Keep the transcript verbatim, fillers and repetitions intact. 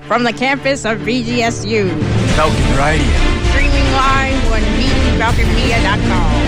from the campus of B G S U. Falcon Radio. Streaming live on B G Falcon Media dot com.